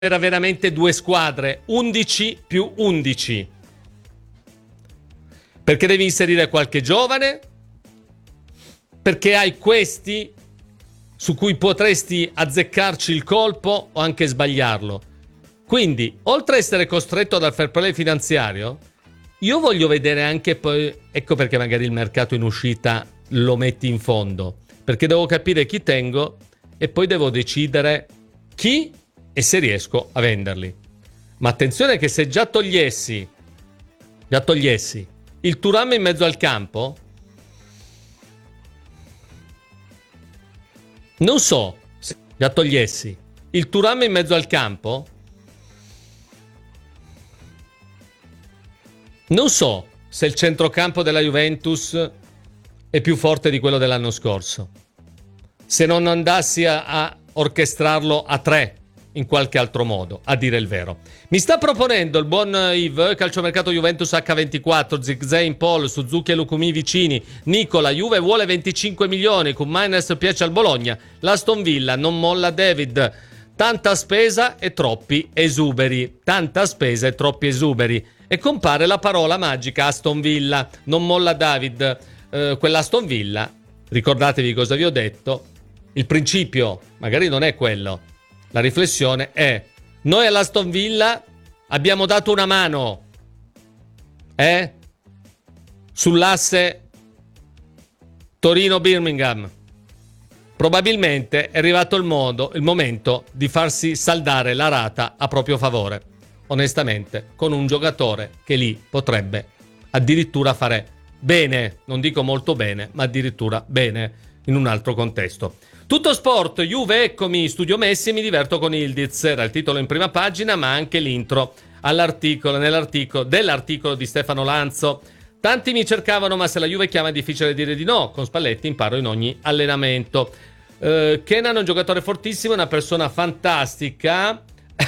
era veramente due squadre, 11 più 11. Perché devi inserire qualche giovane, perché hai questi su cui potresti azzeccarci il colpo o anche sbagliarlo. Quindi, oltre a essere costretto dal fair play finanziario, io voglio vedere anche poi, ecco perché magari il mercato in uscita lo metti in fondo, perché devo capire chi tengo e poi devo decidere chi e se riesco a venderli. Ma attenzione che se già togliessi il Thuram in mezzo al campo, non so se già togliessi il Thuram in mezzo al campo, non so se il centrocampo della Juventus è più forte di quello dell'anno scorso. Se non andassi a orchestrarlo a tre in qualche altro modo, a dire il vero. Mi sta proponendo il buon Yves, calciomercato Juventus H24, Zigzane, Paul, Suzuki e Lukumi vicini. Nicola, Juve vuole 25 milioni, con minus piace al Bologna. L'Aston Villa non molla David. Tanta spesa e troppi esuberi. E compare la parola magica Aston Villa. Non molla David. Quell'Aston Villa, ricordatevi cosa vi ho detto. Il principio magari non è quello. La riflessione è: noi all'Aston Villa abbiamo dato una mano sull'asse Torino-Birmingham. Probabilmente è arrivato il momento di farsi saldare la rata a proprio favore, onestamente, con un giocatore che lì potrebbe addirittura fare bene, non dico molto bene, ma addirittura bene in un altro contesto. Tutto sport, Juve, eccomi, studio Messi e mi diverto con Ildiz. Era il titolo in prima pagina, ma anche l'intro dell'articolo di Stefano Lanzo. Tanti mi cercavano, ma se la Juve chiama è difficile dire di no. Con Spalletti imparo in ogni allenamento. Kenan è un giocatore fortissimo, una persona fantastica.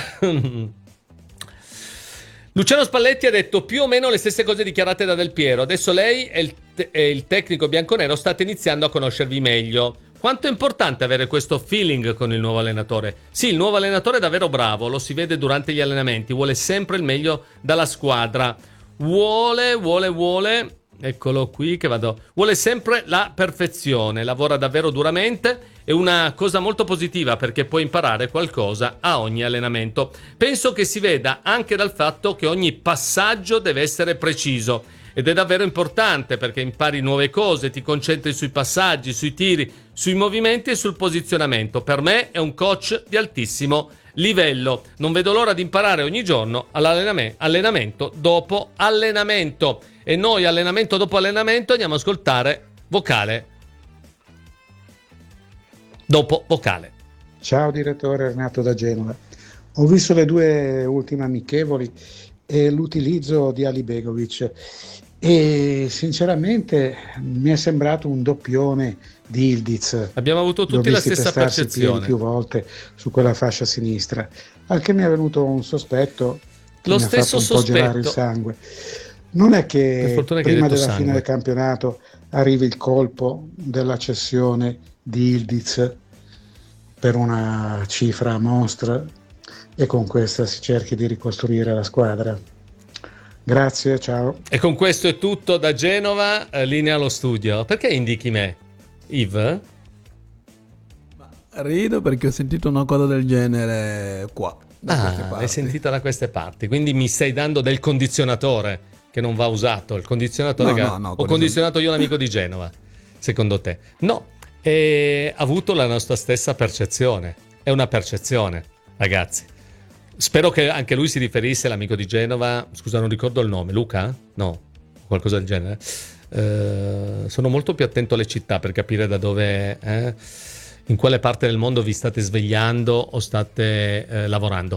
Luciano Spalletti ha detto più o meno le stesse cose dichiarate da Del Piero. Adesso lei e il tecnico bianconero state iniziando a conoscervi meglio. Quanto è importante avere questo feeling con il nuovo allenatore? Sì, il nuovo allenatore è davvero bravo, lo si vede durante gli allenamenti, vuole sempre il meglio dalla squadra. Vuole, eccolo qui che vado. Vuole sempre la perfezione, lavora davvero duramente. È una cosa molto positiva perché puoi imparare qualcosa a ogni allenamento. Penso che si veda anche dal fatto che ogni passaggio deve essere preciso ed è davvero importante perché impari nuove cose, ti concentri sui passaggi, sui tiri, sui movimenti e sul posizionamento. Per me è un coach di altissimo livello. Non vedo l'ora di imparare ogni giorno allenamento dopo allenamento. E noi allenamento dopo allenamento andiamo a ascoltare vocale dopo vocale. Ciao direttore, Renato da Genova. Ho visto le due ultime amichevoli e l'utilizzo di Ali Begovic e sinceramente mi è sembrato un doppione di Ildiz. Abbiamo avuto tutti la stessa percezione più volte su quella fascia sinistra, al che mi è venuto un sospetto che lo mi stesso ha fatto un po' gelare il sangue. Non è che prima della fine del campionato arrivi il colpo della cessione di Ildiz per una cifra monstra e con questa si cerchi di ricostruire la squadra. Grazie, ciao. E con questo è tutto da Genova, linea allo studio. Perché indichi me, Yves? Rido perché ho sentito una cosa del genere qua. Hai sentito da queste parti, quindi mi stai dando del condizionatore che non va usato, il condizionatore ho condizionato io l'amico di Genova, secondo te? No, ha avuto la nostra stessa percezione, è una percezione, ragazzi. Spero che anche lui si riferisse, l'amico di Genova, scusa non ricordo il nome, Luca? No, qualcosa del genere. Sono molto più attento alle città per capire da dove, in quale parte del mondo vi state svegliando o state lavorando.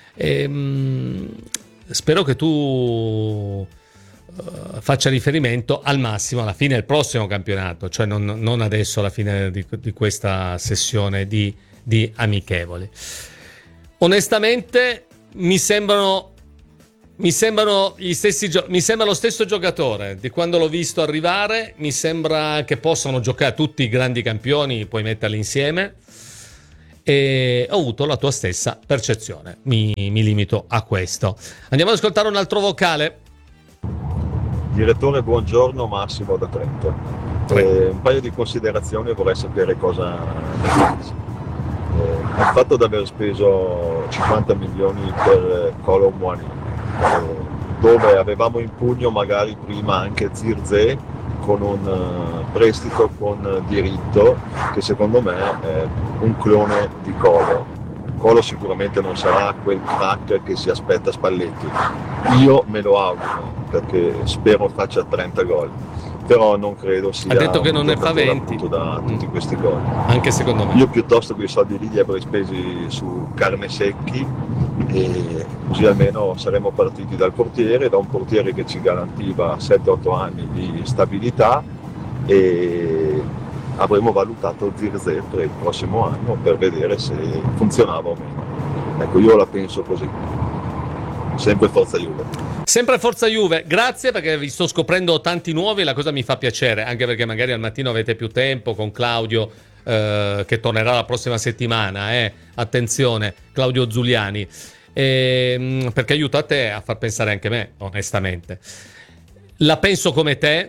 Spero che tu faccia riferimento al massimo alla fine del prossimo campionato, cioè non adesso alla fine di questa sessione di amichevoli. Onestamente mi sembrano gli stessi mi sembra lo stesso giocatore di quando l'ho visto arrivare. Mi sembra che possano giocare tutti i grandi campioni, puoi metterli insieme, e ho avuto la tua stessa percezione. Mi limito a questo. Andiamo ad ascoltare un altro vocale. Direttore, buongiorno, Massimo da Trento. Un paio di considerazioni, vorrei sapere cosa ne pensi. Il fatto di aver speso 50 milioni per Kolo Muani, dove avevamo in pugno magari prima anche Zirkzee con un prestito con diritto, che secondo me è un clone di Kolo. Kolo sicuramente non sarà quel crack che si aspetta Spalletti. Io me lo auguro, perché spero faccia 30 gol, però non credo sia ha detto che non ne fa 20 da tutti questi gol. Anche secondo me. Io piuttosto quei soldi lì li avrei spesi su carne secchi, e così almeno saremmo partiti dal portiere, da un portiere che ci garantiva 7-8 anni di stabilità, e avremmo valutato Zirkzee per il prossimo anno per vedere se funzionava o meno. Ecco, io la penso così. Sempre forza Juve. Sempre forza Juve, grazie, perché vi sto scoprendo tanti nuovi e la cosa mi fa piacere, anche perché magari al mattino avete più tempo con Claudio, che tornerà la prossima settimana, attenzione, Claudio Zuliani, perché aiuta te a far pensare anche me, onestamente. La penso come te,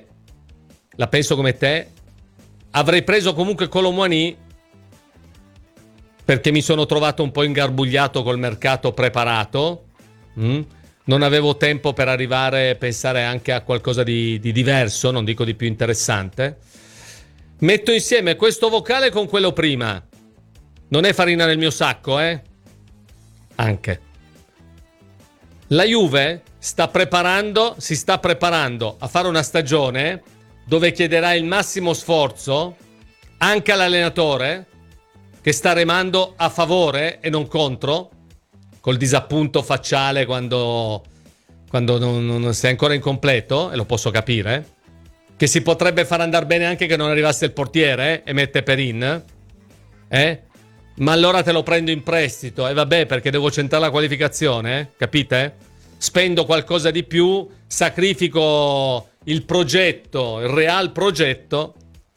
avrei preso comunque Kolo Muani perché mi sono trovato un po' ingarbugliato col mercato preparato. Non avevo tempo per arrivare a pensare anche a qualcosa di diverso, non dico di più interessante. Metto insieme questo vocale con quello prima. Non è farina nel mio sacco, Anche. La Juve si sta preparando a fare una stagione dove chiederà il massimo sforzo anche all'allenatore, che sta remando a favore e non contro, col disappunto facciale quando non sei ancora incompleto, e lo posso capire, che si potrebbe far andare bene anche che non arrivasse il portiere e mette Perin, ma allora te lo prendo in prestito, e vabbè, perché devo centrare la qualificazione, capite? Spendo qualcosa di più, sacrifico il progetto, il real progetto,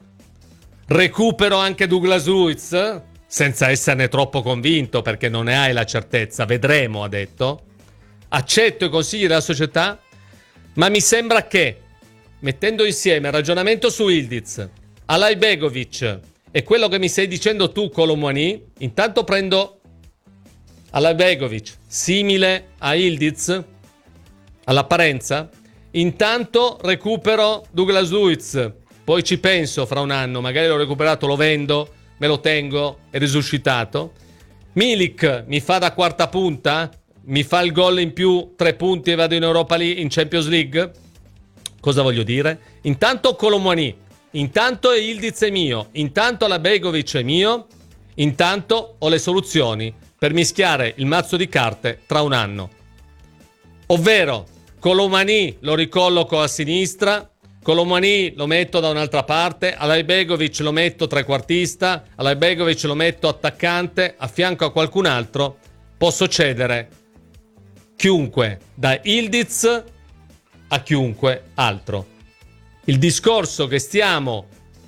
recupero anche Douglas Luiz, senza esserne troppo convinto, perché non ne hai la certezza, vedremo, ha detto. Accetto i consigli della società, ma mi sembra che, mettendo insieme il ragionamento su Ildiz, Alajbegovic e quello che mi stai dicendo tu, Kolo Muani, intanto prendo Alajbegovic simile a Ildiz all'apparenza, intanto recupero Douglas Luiz, poi ci penso fra un anno, magari l'ho recuperato, lo vendo, me lo tengo, è risuscitato. Milik mi fa da quarta punta, mi fa il gol in più, 3 punti e vado in Europa League, in Champions League. Cosa voglio dire? Intanto Kolo Muani, intanto Ildiz è mio, intanto Alajbegovic è mio, intanto ho le soluzioni per mischiare il mazzo di carte tra un anno. Ovvero, Kolo Muani lo ricolloco a sinistra, Kolo Muani lo metto da un'altra parte, Alajbegovic lo metto trequartista, Alajbegovic lo metto attaccante, a fianco a qualcun altro, posso cedere chiunque, da Ildiz a chiunque altro. Il discorso che stiamo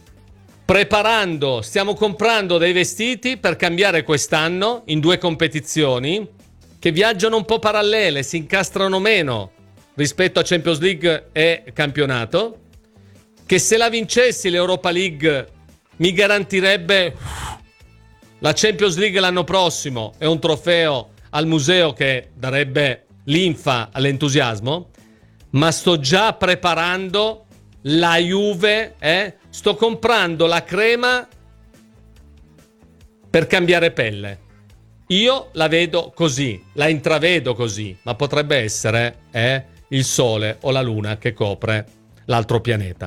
preparando, stiamo comprando dei vestiti per cambiare quest'anno in 2 competizioni che viaggiano un po' parallele, si incastrano meno rispetto a Champions League e campionato, che se la vincessi l'Europa League mi garantirebbe la Champions League l'anno prossimo e un trofeo al museo che darebbe linfa all'entusiasmo, ma sto già preparando la Juve, sto comprando la crema per cambiare pelle. Io la vedo così, la intravedo così, ma potrebbe essere il sole o la luna che copre l'altro pianeta.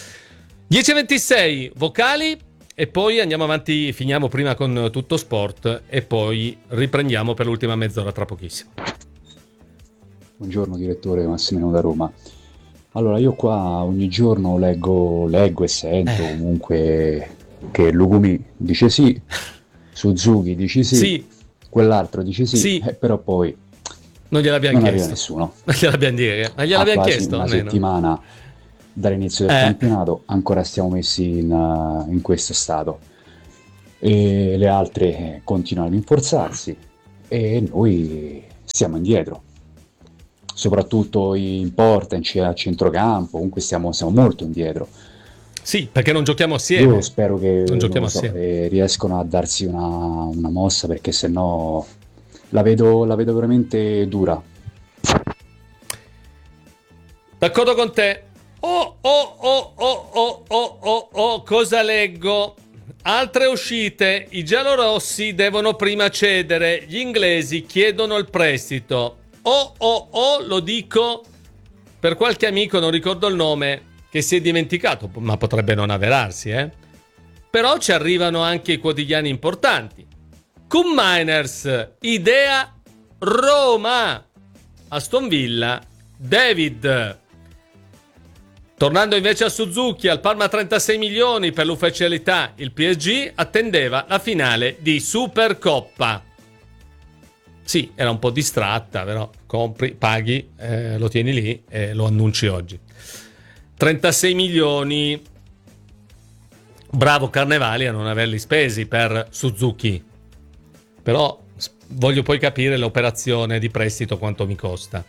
10:26 vocali e poi andiamo avanti, finiamo prima con Tutto Sport e poi riprendiamo per l'ultima mezz'ora tra pochissimo. Buongiorno direttore, Massimiliano da Roma. Allora, io qua ogni giorno leggo e sento comunque che Lugumi dice sì, Suzuki dice sì, quell'altro dice sì. Però poi non gliel'abbiamo chiesto. Arriva nessuno. Non gliel'abbiamo chiesto. Una settimana dall'inizio del campionato ancora stiamo messi in questo stato. e le altre continuano a rinforzarsi e noi siamo indietro, soprattutto in porta, a centrocampo, comunque siamo molto indietro. Sì, perché non giochiamo assieme. Io spero che assieme. Riescono a darsi una mossa, perché sennò la vedo veramente dura. D'accordo con te. Cosa leggo? Altre uscite. I giallorossi devono prima cedere. Gli inglesi chiedono il prestito. Lo dico per qualche amico, non ricordo il nome, che si è dimenticato, ma potrebbe non avverarsi, Però ci arrivano anche i quotidiani importanti. Miners, idea Roma. Aston Villa, David. Tornando invece a Suzuki, al Parma 36 milioni per l'ufficialità, il PSG attendeva la finale di Supercoppa. Sì, era un po' distratta, però compri, paghi, lo tieni lì e lo annunci oggi. 36 milioni, bravo Carnevali a non averli spesi per Suzuki. Però voglio poi capire l'operazione di prestito quanto mi costa,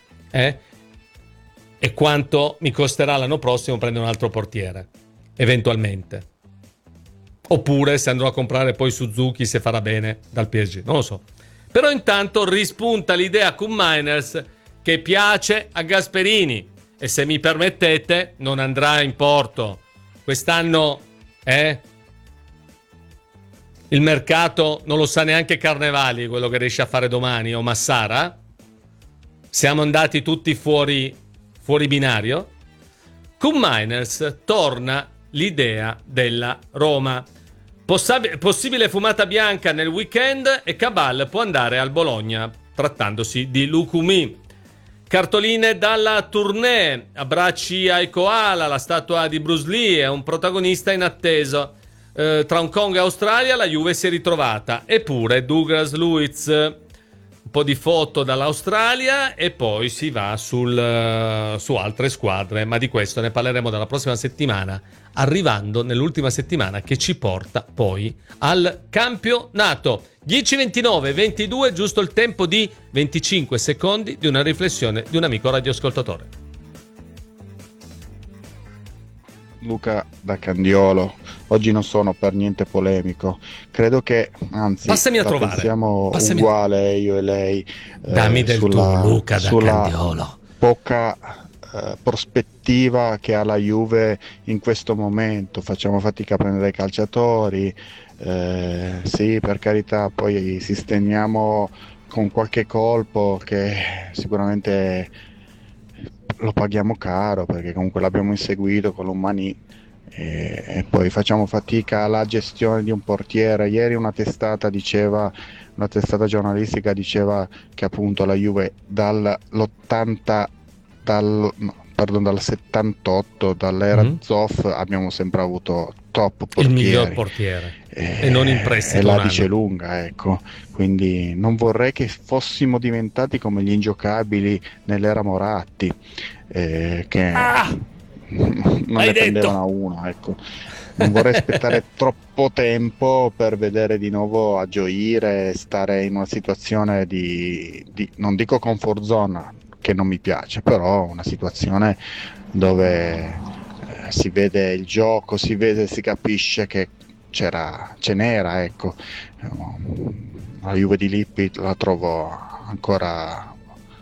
e quanto mi costerà l'anno prossimo prendere un altro portiere, eventualmente. Oppure se andrò a comprare poi Suzuki, se farà bene dal PSG, non lo so. Però intanto rispunta l'idea Miners che piace a Gasperini e, se mi permettete, non andrà in porto. Quest'anno il mercato non lo sa neanche Carnevali quello che riesce a fare domani, o Massara. Siamo andati tutti fuori binario. Miners torna l'idea della Roma. Possibile fumata bianca nel weekend e Cabal può andare al Bologna trattandosi di Lukumi. Cartoline dalla tournée, abbracci ai koala, la statua di Bruce Lee è un protagonista inatteso. Tra Hong Kong e Australia la Juve si è ritrovata. Eppure Douglas Luiz, un po' di foto dall'Australia e poi si va su altre squadre, ma di questo ne parleremo dalla prossima settimana, arrivando nell'ultima settimana che ci porta poi al campionato. 10:29, giusto il tempo di 25 secondi di una riflessione di un amico radioascoltatore. Luca da Candiolo. Oggi non sono per niente polemico, credo che anzi passami a trovare. Siamo uguale io e lei, dammi del tuo Luca da Candiolo. Poca prospettiva che ha la Juve in questo momento. Facciamo fatica a prendere i calciatori, sì, per carità, poi sistemiamo con qualche colpo che sicuramente lo paghiamo caro, perché comunque l'abbiamo inseguito con l'Umani, e poi facciamo fatica alla gestione di un portiere. Ieri una testata giornalistica diceva che appunto la Juve dal 78, dall'era Zoff, abbiamo sempre avuto top portieri, il miglior portiere, e non in prestito, e la dice lunga, ecco. Quindi non vorrei che fossimo diventati come gli ingiocabili nell'era Moratti, che non ne prendevano a uno, ecco. Non vorrei aspettare troppo tempo per vedere di nuovo a gioire, stare in una situazione di non dico comfort zone, che non mi piace, però una situazione dove si vede il gioco, si capisce che ce n'era, ecco. La Juve di Lippi la trovo ancora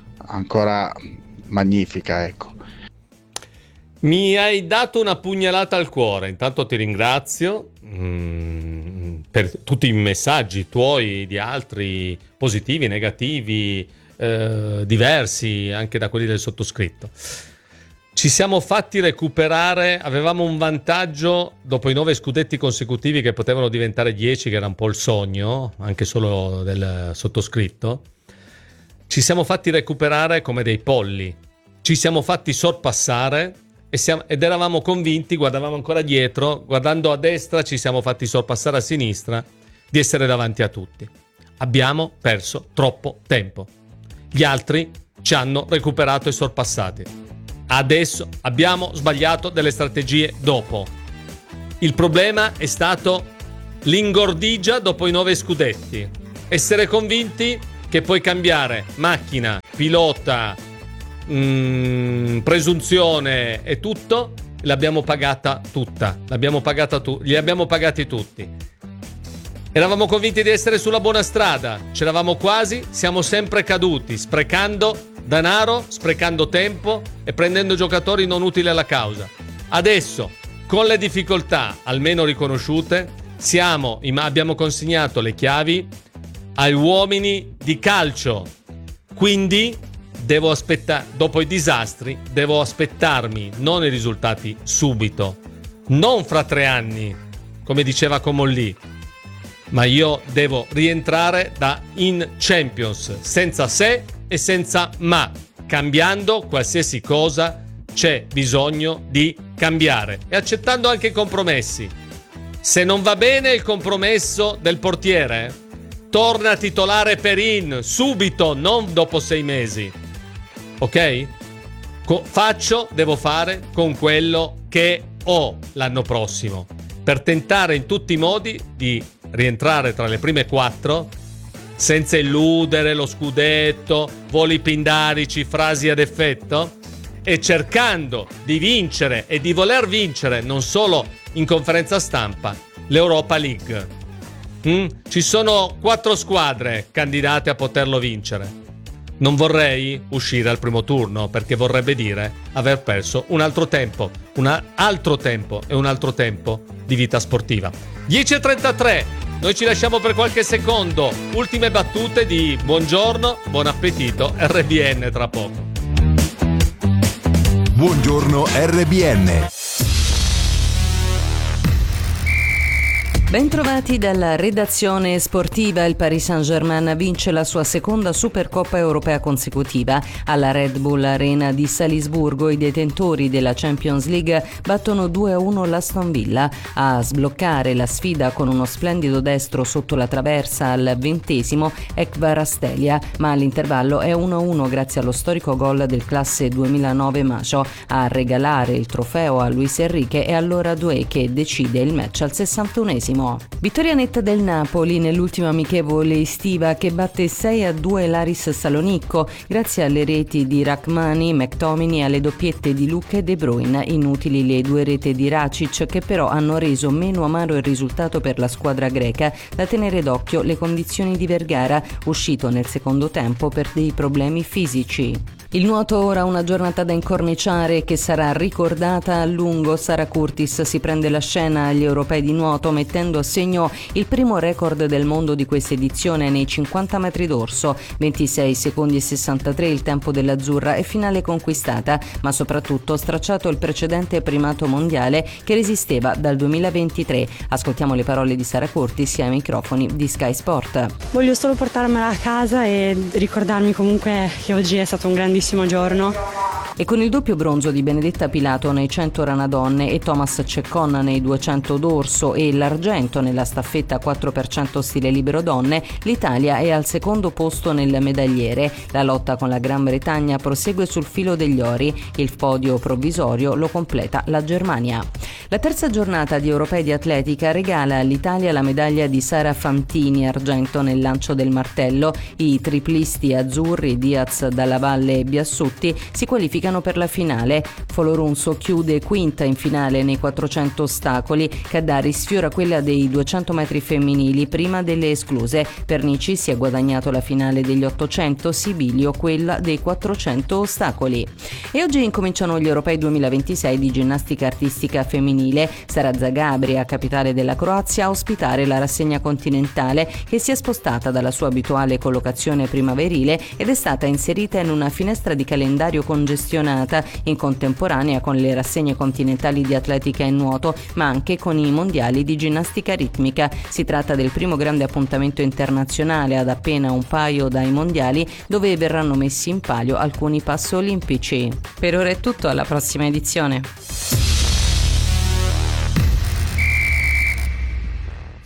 magnifica, ecco. Mi hai dato una pugnalata al cuore. Intanto ti ringrazio per tutti i messaggi tuoi, di altri, positivi, negativi, diversi anche da quelli del sottoscritto. Ci siamo fatti recuperare, avevamo un vantaggio dopo i 9 scudetti consecutivi che potevano diventare 10, che era un po' il sogno anche solo del sottoscritto. Ci siamo fatti recuperare come dei polli, ci siamo fatti sorpassare ed eravamo convinti, guardavamo ancora dietro, guardando a destra ci siamo fatti sorpassare a sinistra, di essere davanti a tutti. Abbiamo perso troppo tempo. Gli altri ci hanno recuperato e sorpassati. Adesso abbiamo sbagliato delle strategie dopo. Il problema è stato l'ingordigia dopo i 9 scudetti. Essere convinti che puoi cambiare macchina, pilota, presunzione e tutto, l'abbiamo pagata tutta. Li abbiamo pagati tutti. Eravamo convinti di essere sulla buona strada, c'eravamo quasi, siamo sempre caduti, sprecando denaro, sprecando tempo e prendendo giocatori non utili alla causa. Adesso, con le difficoltà almeno riconosciute, abbiamo consegnato le chiavi agli uomini di calcio. Quindi devo aspettare, dopo i disastri, devo aspettarmi non i risultati subito, non fra 3 anni, come diceva Comolli, ma io devo rientrare in Champions, senza se e senza ma. Cambiando qualsiasi cosa c'è bisogno di cambiare e accettando anche i compromessi. Se non va bene il compromesso del portiere, torna a titolare Perin subito, non dopo 6 mesi. Ok? Devo fare con quello che ho l'anno prossimo, per tentare in tutti i modi di rientrare tra le prime 4, senza illudere lo scudetto, voli pindarici, frasi ad effetto, e cercando di vincere e di voler vincere non solo in conferenza stampa l'Europa League. Ci sono 4 squadre candidate a poterlo vincere. Non vorrei uscire al primo turno, perché vorrebbe dire aver perso un altro tempo e un altro tempo di vita sportiva. 10:33, noi ci lasciamo per qualche secondo. Ultime battute di buongiorno, buon appetito, RBN tra poco. Buongiorno RBN. Bentrovati dalla redazione sportiva. Il Paris Saint-Germain vince la sua seconda Supercoppa europea consecutiva. Alla Red Bull Arena di Salisburgo i detentori della Champions League battono 2-1 l'Aston Villa. A sbloccare la sfida con uno splendido destro sotto la traversa al 20° è Kvaratskhelia, ma all'intervallo è 1-1 grazie allo storico gol del classe 2009 Macho. A regalare il trofeo a Luis Enrique è allora Doué, che decide il match al 61°. Vittoria netta del Napoli nell'ultima amichevole estiva, che batte 6-2 l'Aris Salonicco grazie alle reti di Rachmani, McTominay e alle doppiette di Luca e De Bruyne. Inutili le 2 rete di Racic, che però hanno reso meno amaro il risultato per la squadra greca. Da tenere d'occhio le condizioni di Vergara, uscito nel secondo tempo per dei problemi fisici. Il nuoto ora una giornata da incorniciare che sarà ricordata a lungo. Sara Curtis si prende la scena agli europei di nuoto, mettendo a segno il primo record del mondo di questa edizione nei 50 metri d'orso. 26 secondi e 63 il tempo dell'azzurra, e finale conquistata, ma soprattutto stracciato il precedente primato mondiale che resisteva dal 2023. Ascoltiamo le parole di Sara Curtis ai microfoni di Sky Sport. Voglio solo portarmela a casa e ricordarmi comunque che oggi è stato un grandissimo giorno. E con il doppio bronzo di Benedetta Pilato nei 100 rana donne e Thomas Ceccon nei 200 dorso e l'argento nella staffetta 4% stile libero donne, l'Italia è al secondo posto nel medagliere. La lotta con la Gran Bretagna prosegue sul filo degli ori. Il podio provvisorio lo completa la Germania. La terza giornata di europei di atletica regala all'Italia la medaglia di Sara Fantini, argento nel lancio del martello. I triplisti azzurri Diaz, Dalla Valle e Biassutti si qualificano per la finale. Folorunso chiude quinta in finale nei 400 ostacoli. Caddari sfiora quella dei 200 metri femminili prima delle escluse. Pernici si è guadagnato la finale degli 800, Sibilio quella dei 400 ostacoli. E oggi incominciano gli europei 2026 di ginnastica artistica femminile. Sarà Zagabria, capitale della Croazia, a ospitare la rassegna continentale, che si è spostata dalla sua abituale collocazione primaverile ed è stata inserita in una finestra di calendario congestionata in contemporanea con le rassegne continentali di atletica e nuoto, ma anche con i mondiali di ginnastica ritmica. Si tratta del primo grande appuntamento internazionale ad appena un paio dai mondiali, dove verranno messi in palio alcuni passi olimpici. Per ora è tutto, alla prossima edizione.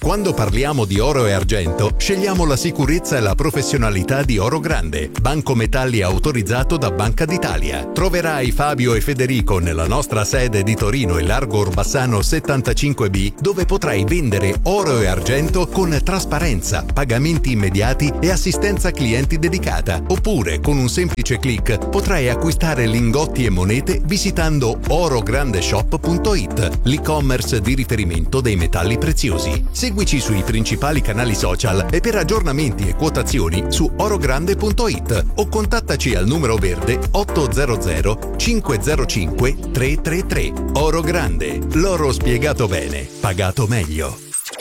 Quando parliamo di oro e argento, scegliamo la sicurezza e la professionalità di Oro Grande, banco metalli autorizzato da Banca d'Italia. Troverai Fabio e Federico nella nostra sede di Torino in Largo Orbassano 75B, dove potrai vendere oro e argento con trasparenza, pagamenti immediati e assistenza clienti dedicata. Oppure, con un semplice click, potrai acquistare lingotti e monete visitando orograndeshop.it, l'e-commerce di riferimento dei metalli preziosi. Seguici sui principali canali social e per aggiornamenti e quotazioni su orogrande.it o contattaci al numero verde 800 505 333. Oro Grande, l'oro spiegato bene, pagato meglio.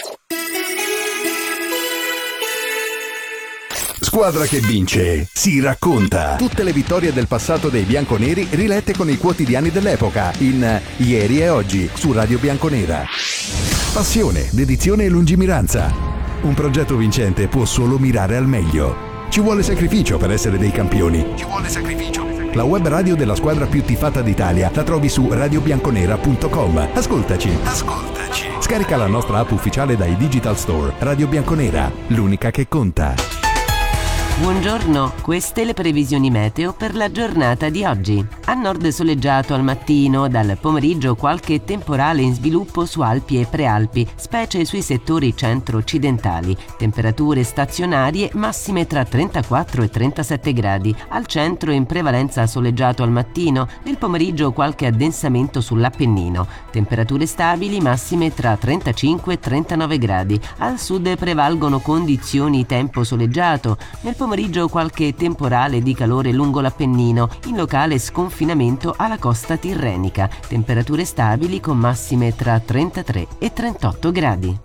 Squadra che vince si racconta. Tutte le vittorie del passato dei bianconeri rilette con i quotidiani dell'epoca in Ieri e Oggi su Radio Bianconera. Passione, dedizione e lungimiranza. Un progetto vincente può solo mirare al meglio. Ci vuole sacrificio per essere dei campioni. Ci vuole sacrificio. La web radio della squadra più tifata d'Italia la trovi su radiobianconera.com. Ascoltaci. Scarica la nostra app ufficiale dai Digital Store. Radio Bianconera, l'unica che conta. Buongiorno, queste le previsioni meteo per la giornata di oggi. A nord soleggiato al mattino, dal pomeriggio qualche temporale in sviluppo su Alpi e Prealpi, specie sui settori centro-occidentali. Temperature stazionarie massime tra 34 e 37 gradi. Al centro in prevalenza soleggiato al mattino, nel pomeriggio qualche addensamento sull'Appennino. Temperature stabili massime tra 35 e 39 gradi. Al sud prevalgono condizioni tempo soleggiato. Nel pomeriggio qualche temporale di calore lungo l'Appennino, in locale sconfinamento alla costa tirrenica. Temperature stabili con massime tra 33 e 38 gradi.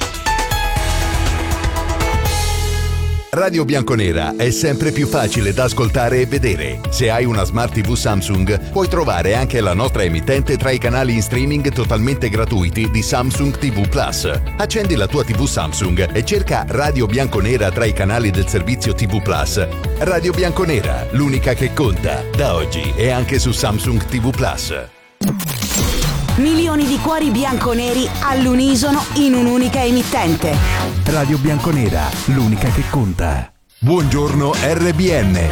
Radio Bianconera è sempre più facile da ascoltare e vedere. Se hai una Smart TV Samsung, puoi trovare anche la nostra emittente tra i canali in streaming totalmente gratuiti di Samsung TV Plus. Accendi la tua TV Samsung e cerca Radio Bianconera tra i canali del servizio TV Plus. Radio Bianconera, l'unica che conta. Da oggi è anche su Samsung TV Plus. Milioni di cuori bianconeri all'unisono in un'unica emittente. Radio Bianconera, l'unica che conta. Buongiorno RBN.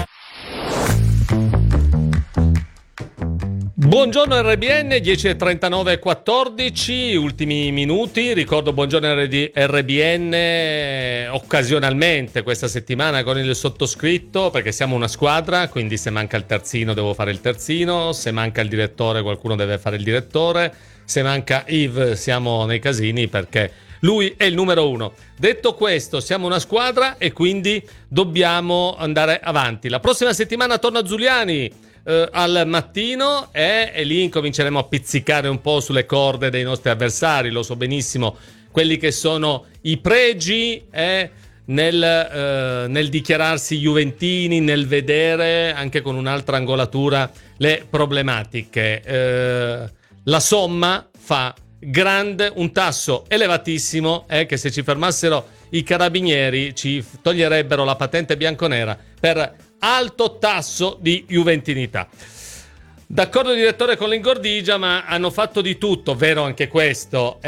Buongiorno RBN, 10:39:14, ultimi minuti. Ricordo buongiorno RBN occasionalmente questa settimana con il sottoscritto, perché siamo una squadra, quindi se manca il terzino devo fare il terzino, se manca il direttore qualcuno deve fare il direttore, se manca Yves siamo nei casini perché lui è il numero uno. Detto questo, siamo una squadra e quindi dobbiamo andare avanti. La prossima settimana torna Giuliani al mattino e lì incominceremo a pizzicare un po' sulle corde dei nostri avversari. Lo so benissimo quelli che sono i pregi nel dichiararsi juventini, nel vedere anche con un'altra angolatura le problematiche. La somma fa un tasso elevatissimo che se ci fermassero i carabinieri ci toglierebbero la patente bianconera per alto tasso di juventinità. D'accordo direttore con l'ingordigia, ma hanno fatto di tutto, vero anche questo,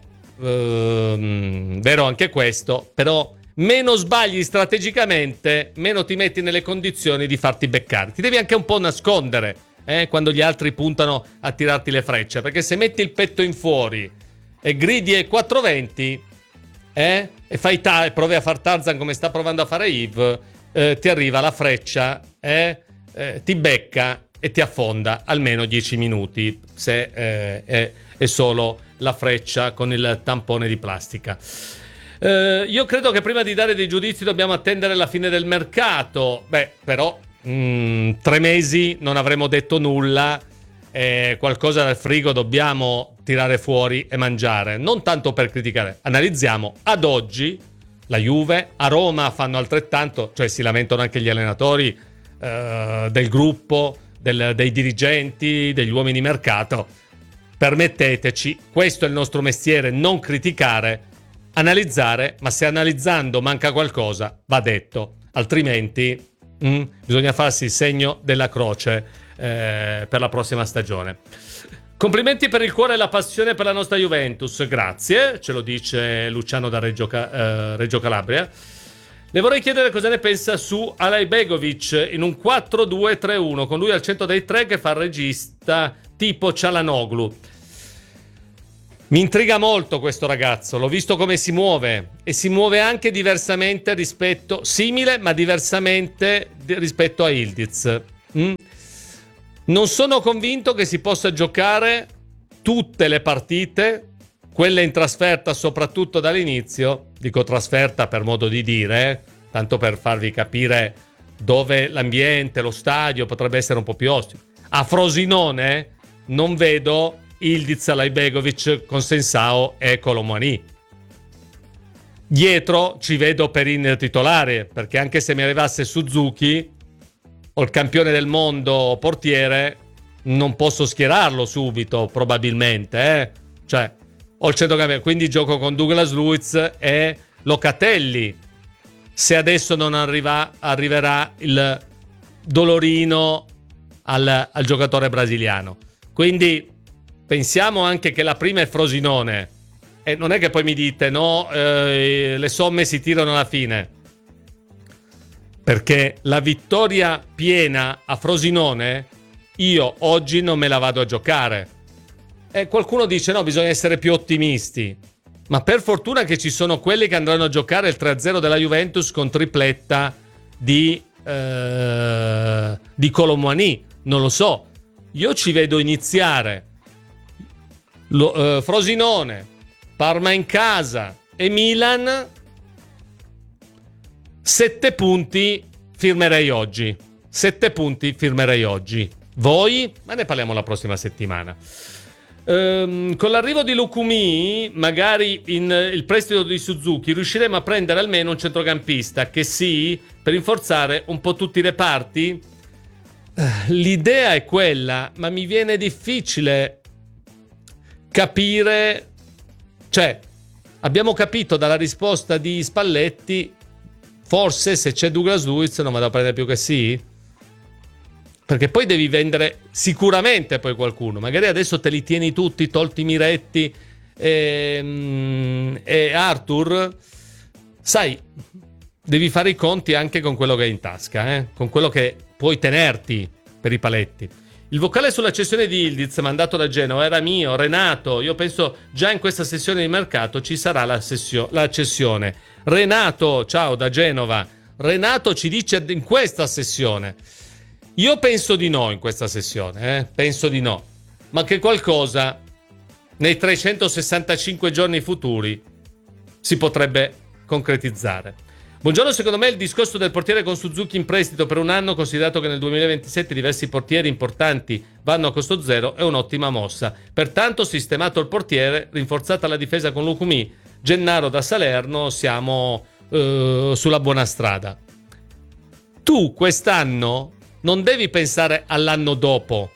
vero anche questo, però meno sbagli strategicamente, meno ti metti nelle condizioni di farti beccare. Ti devi anche un po' nascondere quando gli altri puntano a tirarti le frecce, perché se metti il petto in fuori e gridi ai 420 e provi a far Tarzan come sta provando a fare Yves, ti arriva la freccia, ti becca e ti affonda almeno 10 minuti se è solo la freccia con il tampone di plastica. Io credo che prima di dare dei giudizi dobbiamo attendere la fine del mercato. Però 3 mesi non avremo detto nulla, qualcosa dal frigo dobbiamo tirare fuori e mangiare, non tanto per criticare. Analizziamo ad oggi la Juve, a Roma fanno altrettanto, cioè si lamentano anche gli allenatori del gruppo, dei dirigenti, degli uomini mercato. Permetteteci, questo è il nostro mestiere, non criticare, analizzare, ma se analizzando manca qualcosa va detto, altrimenti bisogna farsi il segno della croce per la prossima stagione. Complimenti per il cuore e la passione per la nostra Juventus, grazie, ce lo dice Luciano da Reggio Calabria. Le vorrei chiedere cosa ne pensa su Alajbegovic in un 4-2-3-1, con lui al centro dei tre che fa il regista tipo Çalhanoğlu. Mi intriga molto questo ragazzo, l'ho visto come si muove e si muove anche diversamente simile ma diversamente rispetto a Yıldız. Non sono convinto che si possa giocare tutte le partite, quelle in trasferta soprattutto dall'inizio, dico trasferta per modo di dire, tanto per farvi capire dove l'ambiente, lo stadio potrebbe essere un po' più ostico. A Frosinone non vedo Yıldız, Alajbegovic con Sensao e Colomani. Dietro ci vedo Perin titolare, perché anche se mi arrivasse Suzuki o il campione del mondo portiere, non posso schierarlo subito probabilmente, cioè ho il centrocampista, quindi gioco con Douglas Luiz e Locatelli se adesso non arriverà il dolorino al giocatore brasiliano. Quindi pensiamo anche che la prima è Frosinone e non è che poi mi dite no, le somme si tirano alla fine, perché la vittoria piena a Frosinone io oggi non me la vado a giocare. E qualcuno dice no, bisogna essere più ottimisti, ma per fortuna che ci sono quelli che andranno a giocare il 3-0 della Juventus con tripletta di Colomani. Non lo so, io ci vedo iniziare Frosinone, Parma in casa e Milan. 7 punti firmerei oggi. 7 punti firmerei oggi. Voi? Ma ne parliamo la prossima settimana. Con l'arrivo di Lukumi, magari in il prestito di Suzuki, riusciremo a prendere almeno un centrocampista che sì, per rinforzare un po' tutti i reparti. L'idea è quella, ma mi viene difficile capire. Cioè, abbiamo capito dalla risposta di Spalletti, forse se c'è Douglas Luiz non vado a prendere più che sì, perché poi devi vendere sicuramente poi qualcuno, magari adesso te li tieni tutti, tolti Miretti e Arthur, sai, devi fare i conti anche con quello che hai in tasca, con quello che puoi tenerti per i paletti. Il vocale sulla cessione di Yıldız mandato da Genova era mio, Renato. Io penso già in questa sessione di mercato ci sarà la cessione. Renato, ciao da Genova. Renato ci dice in questa sessione. Io penso di no in questa sessione, penso di no. Ma che qualcosa nei 365 giorni futuri si potrebbe concretizzare. Buongiorno, secondo me il discorso del portiere con Suzuki in prestito per un anno, considerato che nel 2027 diversi portieri importanti vanno a costo zero, è un'ottima mossa. Pertanto, sistemato il portiere, rinforzata la difesa con Lukumi, Gennaro da Salerno, siamo sulla buona strada. Tu quest'anno non devi pensare all'anno dopo.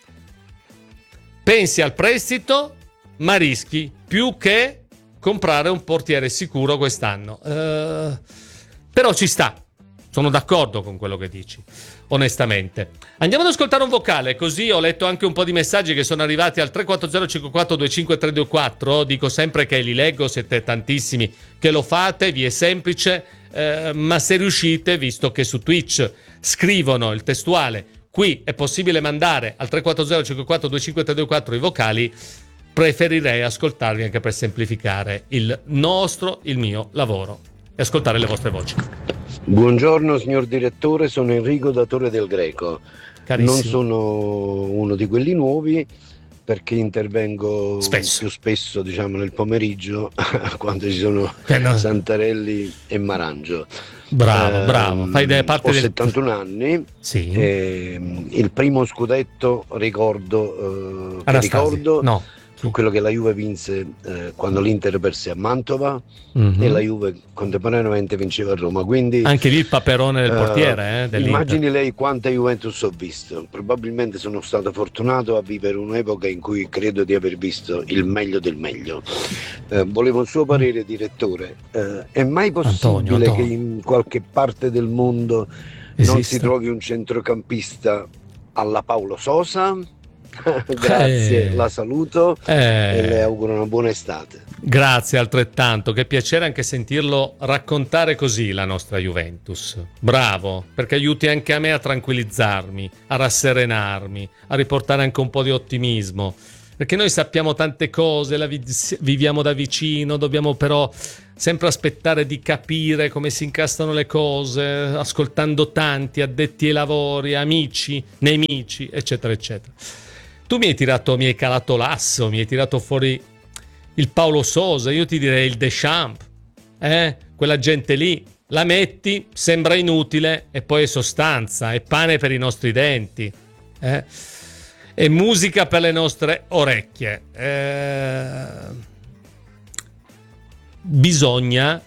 Pensi al prestito, ma rischi più che comprare un portiere sicuro quest'anno. Però ci sta, sono d'accordo con quello che dici, onestamente. Andiamo ad ascoltare un vocale, così ho letto anche un po' di messaggi che sono arrivati al 340-54-25324. Dico sempre che li leggo, siete tantissimi che lo fate, vi è semplice, ma se riuscite, visto che su Twitch scrivono il testuale, qui è possibile mandare al 340-54-25324 i vocali, preferirei ascoltarvi anche per semplificare il mio lavoro e ascoltare le vostre voci. Buongiorno signor direttore, sono Enrico da Torre del Greco. Carissimo. Non sono uno di quelli nuovi perché intervengo più spesso, diciamo, nel pomeriggio quando ci sono Santarelli e Marangio. Bravo, fai parte ho 71 anni. Sì. Il primo scudetto ricordo fu quello che la Juve vinse quando l'Inter perse a Mantova e la Juve contemporaneamente vinceva a Roma, quindi anche lì il paperone del portiere dell'Inter. Immagini lei quanta Juventus ho visto. Probabilmente sono stato fortunato a vivere un'epoca in cui credo di aver visto il meglio del meglio. Volevo il suo parere, direttore. È mai possibile Antonio. Che in qualche parte del mondo non si trovi un centrocampista alla Paulo Sosa? Grazie, la saluto e le auguro una buona estate. Grazie altrettanto, che piacere anche sentirlo raccontare così la nostra Juventus. Bravo, perché aiuti anche a me a tranquillizzarmi, a rasserenarmi, a riportare anche un po' di ottimismo. Perché noi sappiamo tante cose, la viviamo da vicino, dobbiamo però sempre aspettare di capire come si incastrano le cose, ascoltando tanti addetti ai lavori, amici, nemici, eccetera, eccetera. Tu mi hai calato l'asso, mi hai tirato fuori il Paulo Sousa, io ti direi il Deschamps, quella gente lì, la metti, sembra inutile e poi è sostanza, è pane per i nostri denti, è musica per le nostre orecchie. Bisogna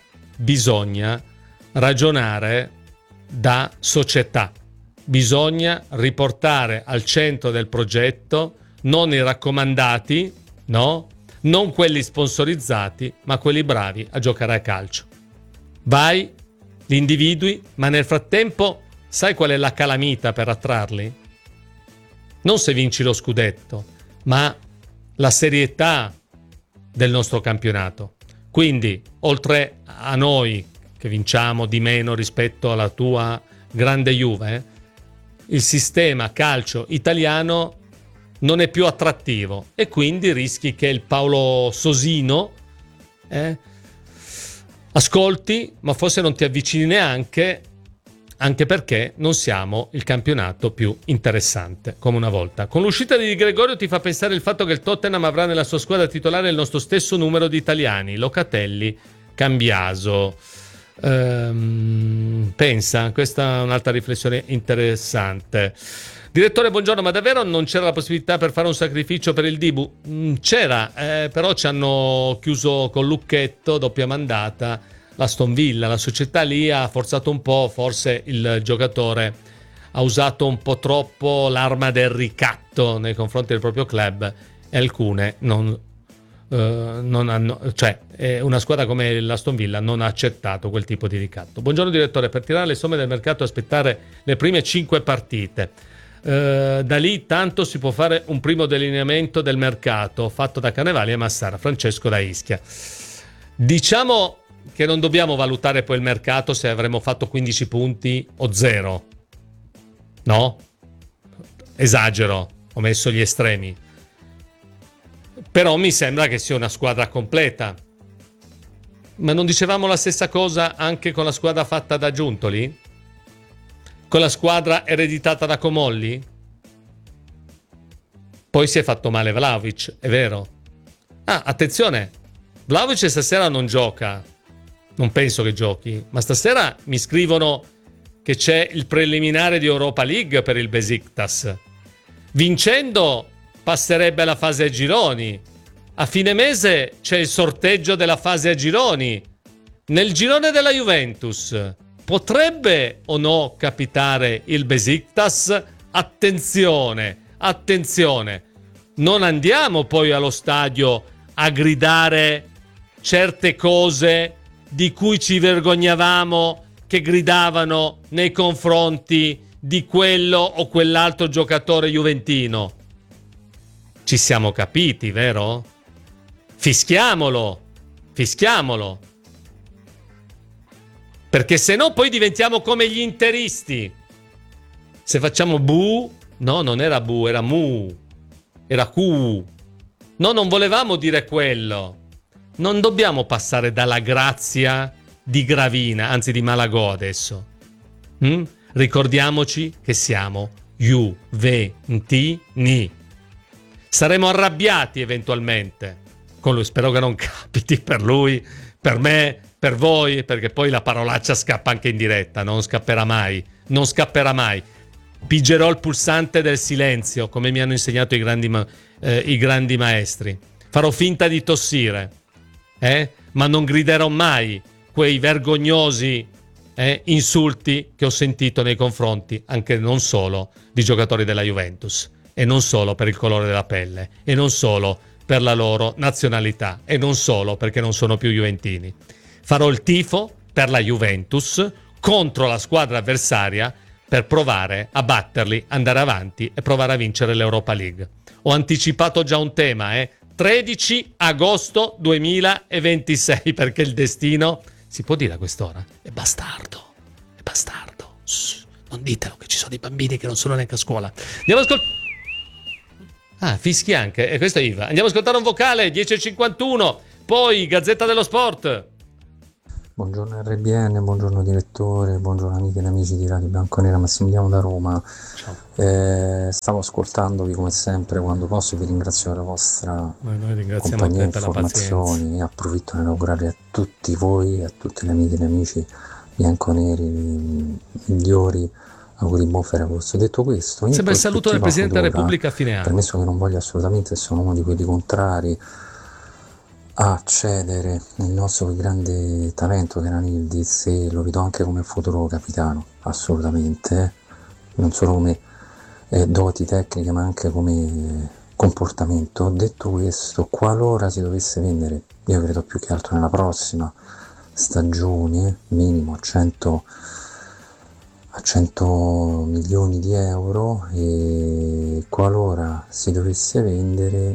ragionare da società, bisogna riportare al centro del progetto non i raccomandati, no? Non quelli sponsorizzati, ma quelli bravi a giocare a calcio. Vai, li individui, ma nel frattempo sai qual è la calamita per attrarli? Non se vinci lo scudetto, ma la serietà del nostro campionato. Quindi, oltre a noi che vinciamo di meno rispetto alla tua grande Juve, il sistema calcio italiano non è più attrattivo e quindi rischi che il Paolo Sosino ascolti, ma forse non ti avvicini neanche, anche perché non siamo il campionato più interessante come una volta. Con l'uscita di Di Gregorio ti fa pensare il fatto che il Tottenham avrà nella sua squadra titolare il nostro stesso numero di italiani, Locatelli, Cambiaso. Pensa, questa è un'altra riflessione interessante. Direttore, buongiorno, ma davvero non c'era la possibilità per fare un sacrificio per il Dibu? C'era, però ci hanno chiuso col lucchetto, doppia mandata, l'Aston Villa, la società lì ha forzato un po', forse il giocatore ha usato un po' troppo l'arma del ricatto nei confronti del proprio club e alcune non hanno, cioè una squadra come l'Aston Villa non ha accettato quel tipo di ricatto. Buongiorno direttore, per tirare le somme del mercato aspettare le prime 5 partite, da lì tanto si può fare un primo delineamento del mercato fatto da Carnevali e Massara. Francesco da Ischia. Diciamo che non dobbiamo valutare poi il mercato se avremo fatto 15 punti o 0, no? Esagero, ho messo gli estremi, però mi sembra che sia una squadra completa. Ma non dicevamo la stessa cosa anche con la squadra fatta da Giuntoli? Con la squadra ereditata da Comolli? Poi si è fatto male Vlahovic, è vero. Attenzione, Vlahovic stasera non gioca, non penso che giochi, ma stasera mi scrivono che c'è il preliminare di Europa League per il Besiktas. Vincendo passerebbe alla fase a gironi. A fine mese c'è il sorteggio della fase a gironi. Nel girone della Juventus potrebbe o no capitare il Besiktas? Attenzione, attenzione. Non andiamo poi allo stadio a gridare certe cose di cui ci vergognavamo che gridavano nei confronti di quello o quell'altro giocatore juventino. Ci siamo capiti, vero? Fischiamolo, fischiamolo. Perché se no poi diventiamo come gli interisti. Se facciamo bu, no, non era bu, era mu, era cu. No, non volevamo dire quello. Non dobbiamo passare dalla grazia di Gravina, anzi di Malagò adesso. Ricordiamoci che siamo juventini. Saremo arrabbiati eventualmente con lui, spero che non capiti per lui, per me, per voi, perché poi la parolaccia scappa anche in diretta, non scapperà mai, non scapperà mai. Pigerò il pulsante del silenzio, come mi hanno insegnato i grandi maestri. Farò finta di tossire, ma non griderò mai quei vergognosi insulti che ho sentito nei confronti anche non solo di giocatori della Juventus, e non solo per il colore della pelle, e non solo per la loro nazionalità, e non solo perché non sono più juventini. Farò il tifo per la Juventus contro la squadra avversaria per provare a batterli, andare avanti e provare a vincere l'Europa League. Ho anticipato già un tema, 13 agosto 2026, perché il destino, si può dire a quest'ora, è bastardo. Shh, non ditelo che ci sono i bambini che non sono neanche a scuola. Andiamo a ascoltare. Fischi anche, e questo è Iva. Andiamo a ascoltare un vocale, 10:51, poi Gazzetta dello Sport. Buongiorno RBN, buongiorno direttore, buongiorno amiche ed amici di Radio Bianconera, Massimiliano da Roma. Stavo ascoltandovi come sempre, quando posso vi ringrazio per la vostra compagnia e informazioni e approfitto per inaugurare a tutti voi, a tutte le amiche e gli amici bianconeri, migliori auguri, buon Ferragosto. Detto questo, sembra il saluto del Presidente della Repubblica a fine anno. Permesso che non voglio assolutamente, sono uno di quelli contrari a cedere il nostro grande talento che era Yildiz, e lo vedo anche come futuro capitano, assolutamente, non solo come doti tecniche ma anche come comportamento. Detto questo, qualora si dovesse vendere, io credo più che altro nella prossima stagione, minimo a 100 milioni di euro, e qualora si dovesse vendere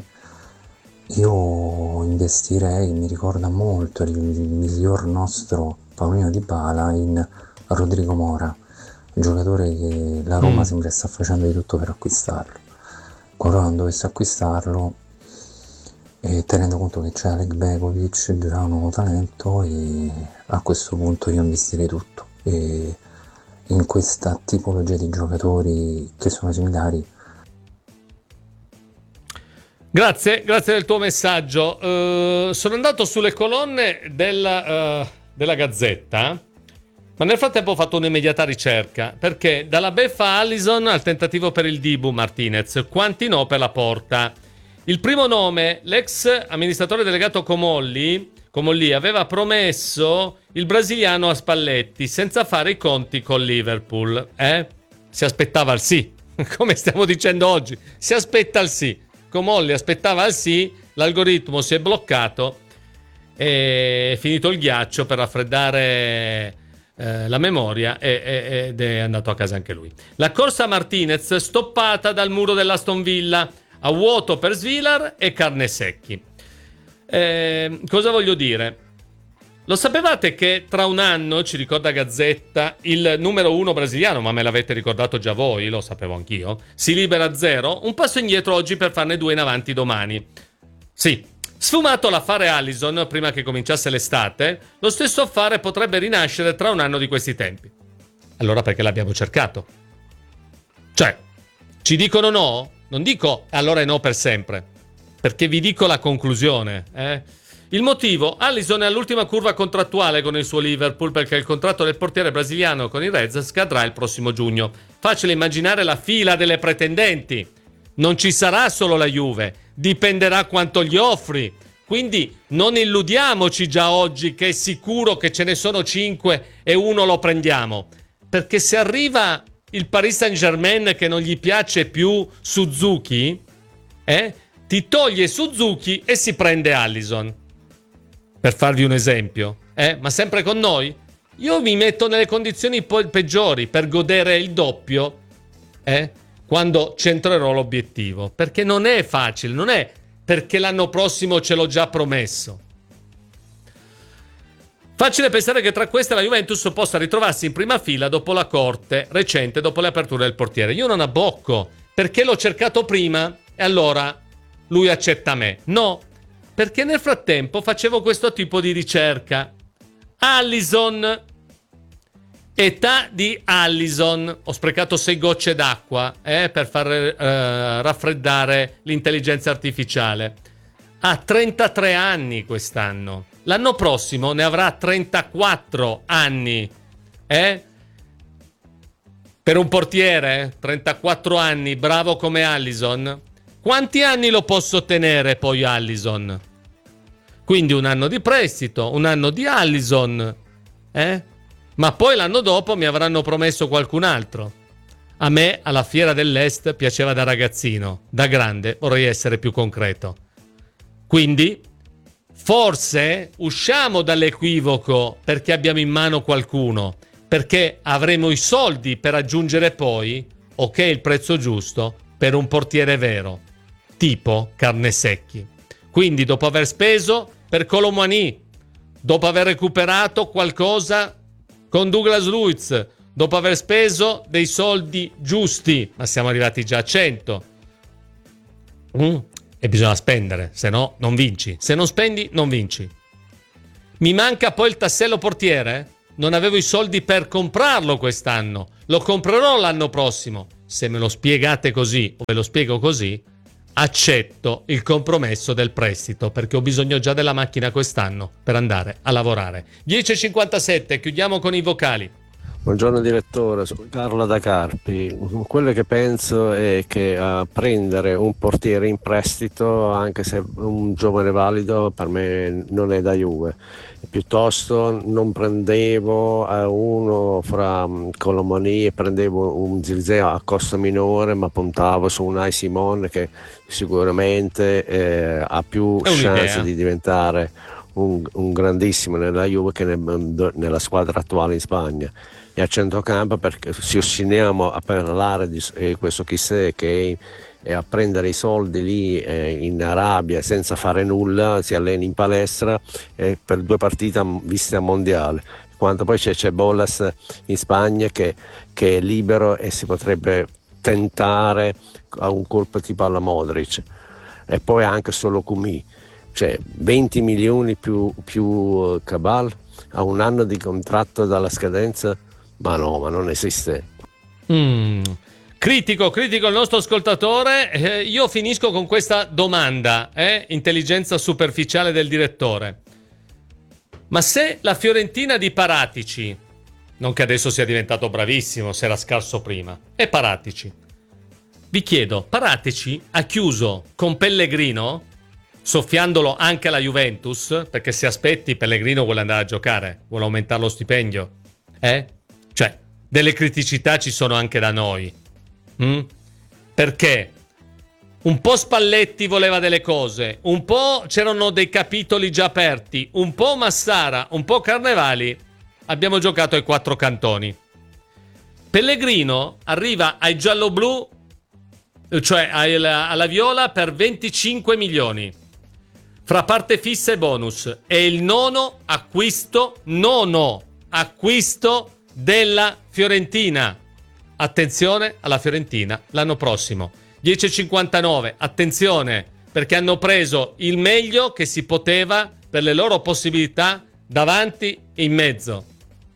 io investirei, mi ricorda molto il miglior nostro Paolino Dybala, in Rodrigo Mora, un giocatore che la Roma sembra sta facendo di tutto per acquistarlo. Qualora non dovesse acquistarlo, tenendo conto che c'è Alek Begovic, già un nuovo talento, e a questo punto io investirei tutto e in questa tipologia di giocatori che sono similari. Grazie del tuo messaggio. Sono andato sulle colonne della Gazzetta, ma nel frattempo ho fatto un'immediata ricerca, perché dalla beffa Alisson al tentativo per il Dibu Martinez, quanti no per la Porta. Il primo nome, l'ex amministratore delegato Comolli aveva promesso il brasiliano a Spalletti senza fare i conti con Liverpool. Si aspettava il sì, come stiamo dicendo oggi, si aspetta il sì. Comolli aspettava il sì, l'algoritmo si è bloccato, è finito il ghiaccio per raffreddare la memoria ed è andato a casa anche lui. La corsa Martinez stoppata dal muro dell'Aston Villa, a vuoto per Svilar e Carnesecchi. Cosa voglio dire? Lo sapevate che tra un anno, ci ricorda Gazzetta, il numero 1 brasiliano, ma me l'avete ricordato già voi, lo sapevo anch'io, si libera a 0, un passo indietro oggi per farne 2 in avanti domani. Sì, sfumato l'affare Alisson prima che cominciasse l'estate, lo stesso affare potrebbe rinascere tra un anno di questi tempi. Allora perché l'abbiamo cercato? Cioè, ci dicono no? Non dico allora è no per sempre, perché vi dico la conclusione, Il motivo? Alisson è all'ultima curva contrattuale con il suo Liverpool, perché il contratto del portiere brasiliano con i Reds scadrà il prossimo giugno. Facile immaginare la fila delle pretendenti. Non ci sarà solo la Juve, dipenderà quanto gli offri. Quindi non illudiamoci già oggi che è sicuro che ce ne sono 5 e uno lo prendiamo. Perché se arriva il Paris Saint-Germain che non gli piace più Suzuki, ti toglie Suzuki e si prende Alisson. Per farvi un esempio, ma sempre con noi? Io mi metto nelle condizioni peggiori per godere il doppio, quando centrerò l'obiettivo. Perché non è facile, non è perché l'anno prossimo ce l'ho già promesso. Facile pensare che tra queste la Juventus possa ritrovarsi in prima fila dopo la corte recente, dopo le aperture del portiere. Io non abbocco, perché l'ho cercato prima e allora lui accetta me. No, perché nel frattempo facevo questo tipo di ricerca. Alisson, età di Alisson. Ho sprecato 6 gocce d'acqua per far raffreddare l'intelligenza artificiale. Ha 33 anni quest'anno. L'anno prossimo ne avrà 34 anni. Per un portiere, 34 anni, bravo come Alisson. Quanti anni lo posso tenere poi Alisson? Quindi un anno di prestito, un anno di Alisson, ma poi l'anno dopo mi avranno promesso qualcun altro. A me alla Fiera dell'Est piaceva da ragazzino, da grande vorrei essere più concreto. Quindi forse usciamo dall'equivoco perché abbiamo in mano qualcuno, perché avremo i soldi per aggiungere poi, ok, il prezzo giusto per un portiere vero, tipo Carnesecchi. Quindi dopo aver speso per Kolo Muani, dopo aver recuperato qualcosa con Douglas Luiz, dopo aver speso dei soldi giusti, ma siamo arrivati già a 100, e bisogna spendere, se no non vinci. Se non spendi non vinci. Mi manca poi il tassello portiere. Non avevo i soldi per comprarlo quest'anno, lo comprerò l'anno prossimo. Se me lo spiegate così o ve lo spiego così, accetto il compromesso del prestito, perché ho bisogno già della macchina quest'anno per andare a lavorare. 10:57, chiudiamo con i vocali. Buongiorno direttore, sono Carlo da Carpi. Quello che penso è che prendere un portiere in prestito, anche se un giovane valido, per me non è da Juve. Piuttosto non prendevo uno fra Kolo Muani e prendevo un Zirkzee a costo minore, ma puntavo su un Unai Simon che sicuramente ha più chance di diventare un grandissimo nella Juve che nella squadra attuale in Spagna. E a centrocampo, perché si ostiniamo a parlare di questo chissà che è a prendere i soldi lì in Arabia senza fare nulla, si allena in palestra per 2 partite viste a mondiale, quando poi c'è Bolas in Spagna che è libero e si potrebbe tentare a un colpo tipo alla Modric, e poi anche solo Kumi, cioè 20 milioni più Cabal a un anno di contratto dalla scadenza. Ma no, ma non esiste. Critico il nostro ascoltatore. Io finisco con questa domanda, intelligenza superficiale del direttore. Ma se la Fiorentina di Paratici, non che adesso sia diventato bravissimo, se era scarso prima, è Paratici. Vi chiedo, Paratici ha chiuso con Pellegrino, soffiandolo anche alla Juventus, perché se aspetti Pellegrino vuole andare a giocare, vuole aumentare lo stipendio, Cioè, delle criticità ci sono anche da noi. Perché un po' Spalletti voleva delle cose, un po' c'erano dei capitoli già aperti, un po' Massara, un po' Carnevali. Abbiamo giocato ai 4 cantoni. Pellegrino arriva ai gialloblu, cioè alla viola, per 25 milioni. Fra parte fissa e bonus. È il nono acquisto della Fiorentina. Attenzione alla Fiorentina l'anno prossimo. 10:59, attenzione, perché hanno preso il meglio che si poteva per le loro possibilità davanti e in mezzo.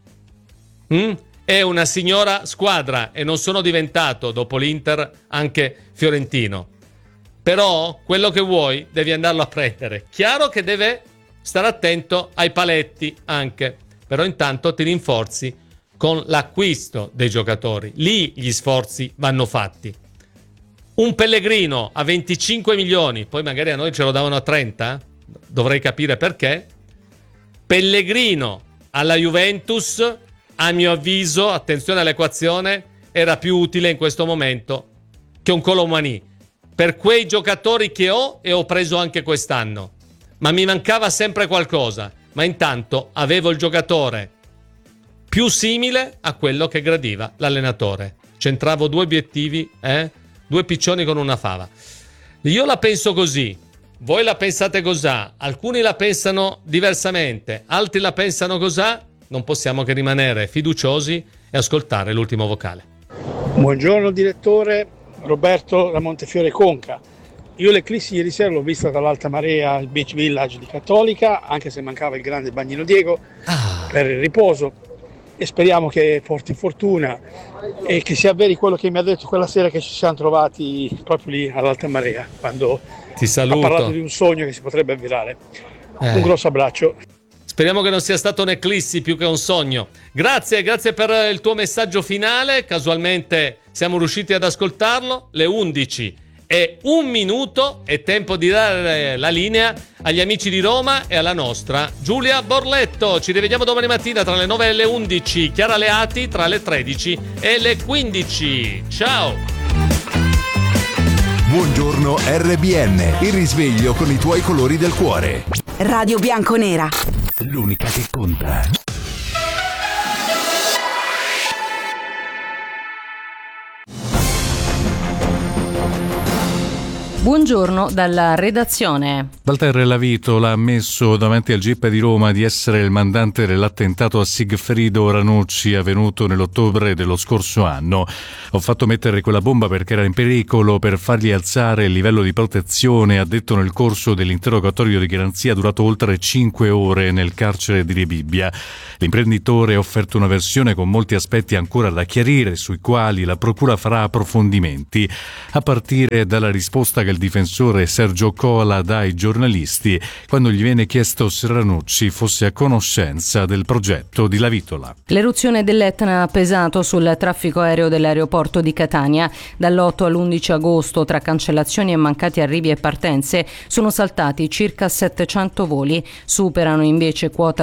È una signora squadra e non sono diventato dopo l'Inter anche fiorentino. Però quello che vuoi devi andarlo a prendere. Chiaro che deve stare attento ai paletti anche, però intanto ti rinforzi con l'acquisto dei giocatori. Lì gli sforzi vanno fatti. Un Pellegrino a 25 milioni, poi magari a noi ce lo davano a 30, dovrei capire perché. Pellegrino alla Juventus, a mio avviso, attenzione all'equazione, era più utile in questo momento che un Kolo Muani. Per quei giocatori che ho e ho preso anche quest'anno. Ma mi mancava sempre qualcosa. Ma intanto avevo il giocatore più simile a quello che gradiva l'allenatore. C'entravo 2 obiettivi, 2 piccioni con una fava. Io la penso così, voi la pensate così, alcuni la pensano diversamente, altri la pensano così. Non possiamo che rimanere fiduciosi e ascoltare l'ultimo vocale. Buongiorno direttore, Roberto da Montefiore Conca. Io l'eclissi ieri sera l'ho vista dall'Alta Marea al Beach Village di Cattolica, anche se mancava il grande Bagnino Diego per il riposo, e speriamo che porti fortuna e che sia vero quello che mi ha detto quella sera che ci siamo trovati proprio lì all'Alta Marea, quando ha parlato di un sogno che si potrebbe avverare. Un grosso abbraccio. Speriamo che non sia stato un'eclissi più che un sogno. Grazie per il tuo messaggio finale. Casualmente siamo riusciti ad ascoltarlo. Le 11:01 è tempo di dare la linea agli amici di Roma e alla nostra Giulia Borletto. Ci rivediamo domani mattina tra le 9 e le 11. Chiara Leati tra le 13 e le 15. Ciao! Buongiorno RBN, il risveglio con i tuoi colori del cuore. Radio Bianconera. L'unica che conta. Buongiorno dalla redazione. Walter Lavitola ha ammesso davanti al GIP di Roma di essere il mandante dell'attentato a Sigfrido Ranucci avvenuto nell'ottobre dello scorso anno. Ho fatto mettere quella bomba perché era in pericolo per fargli alzare il livello di protezione, ha detto nel corso dell'interrogatorio di garanzia durato oltre 5 ore nel carcere di Rebibbia. L'imprenditore ha offerto una versione con molti aspetti ancora da chiarire, sui quali la procura farà approfondimenti, a partire dalla risposta che il difensore Sergio Cola dà ai giornalisti quando gli viene chiesto se Ranucci fosse a conoscenza del progetto di Lavitola. L'eruzione dell'Etna ha pesato sul traffico aereo dell'aeroporto di Catania. Dall'8 all'11 agosto, tra cancellazioni e mancati arrivi e partenze, sono saltati circa 700 voli. Superano invece quota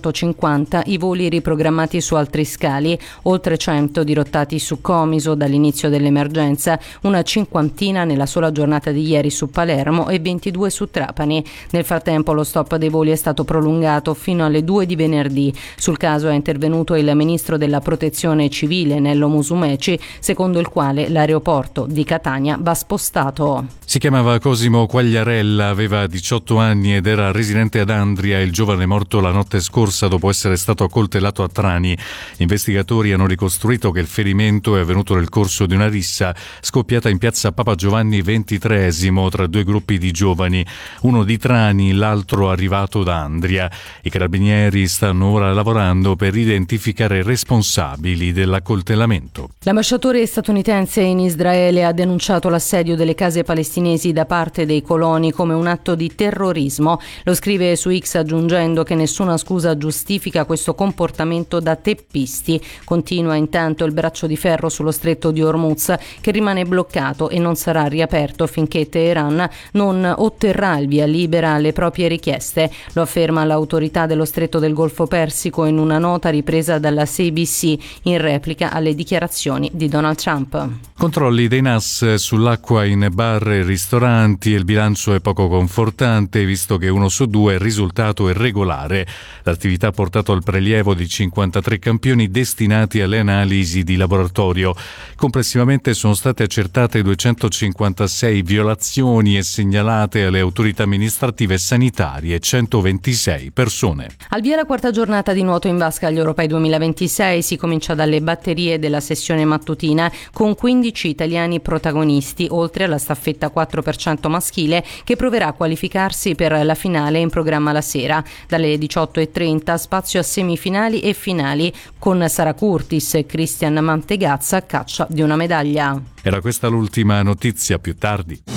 250 i voli riprogrammati su altri scali, oltre 100 dirottati su Comiso dall'inizio dell'emergenza, una cinquantina nella sola giornata di ieri su Palermo e 22 su Trapani. Nel frattempo lo stop dei voli è stato prolungato fino alle 2 di venerdì. Sul caso è intervenuto il ministro della Protezione Civile Nello Musumeci, secondo il quale l'aeroporto di Catania va spostato. Si chiamava Cosimo Quagliarella, aveva 18 anni ed era residente ad Andria. Il giovane è morto la notte scorsa dopo essere stato accoltellato a Trani. Gli investigatori hanno ricostruito che il ferimento è avvenuto nel corso di una rissa scoppiata in piazza Papa Giovanni XXIII tra due gruppi di giovani, uno di Trani, l'altro arrivato da Andria. I carabinieri stanno ora lavorando per identificare i responsabili dell'accoltellamento. L'ambasciatore statunitense in Israele ha denunciato l'assedio delle case palestinesi da parte dei coloni come un atto di terrorismo. Lo scrive su X aggiungendo che nessuna scusa giustifica questo comportamento da teppisti. Continua intanto il braccio di ferro sullo stretto di Hormuz, che rimane bloccato e non sarà riaperto finché Teheran non otterrà il via libera alle proprie richieste. Lo afferma l'autorità dello Stretto del Golfo Persico in una nota ripresa dalla CBC in replica alle dichiarazioni di Donald Trump. Controlli dei NAS sull'acqua in bar e ristoranti e il bilancio è poco confortante, visto che 1 su 2 il risultato è regolare. L'attività ha portato al prelievo di 53 campioni destinati alle analisi di laboratorio. Complessivamente sono state accertate 256 violazioni e segnalate alle autorità amministrative sanitarie 126 persone. Al via la quarta giornata di nuoto in vasca agli Europei 2026. Si comincia dalle batterie della sessione mattutina con 15 italiani protagonisti, oltre alla staffetta 4% maschile che proverà a qualificarsi per la finale in programma la sera. Dalle 18:30 spazio a semifinali e finali con Sara Curtis e Christian Mantegazza a caccia di una medaglia. Era questa l'ultima notizia, più tardi.